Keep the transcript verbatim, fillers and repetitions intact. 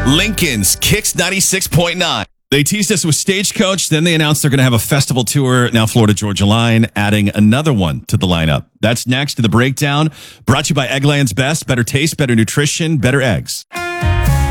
Lincoln's Kicks ninety-six point nine. They teased us with Stagecoach, then they announced they're going to have a festival tour, now Florida Georgia Line, adding another one to the lineup. That's next to the breakdown, brought to you by Eggland's Best. Better taste, better nutrition, better eggs.